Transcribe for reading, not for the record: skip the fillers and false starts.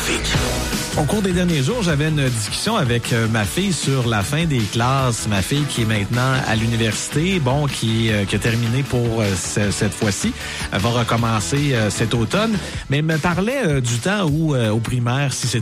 trafic. Au cours des derniers jours, j'avais une discussion avec ma fille sur la fin des classes. Ma fille qui est maintenant à l'université, qui a terminé pour cette fois-ci. Elle va recommencer cet automne. Mais elle me parlait du temps où, au primaire, si c'était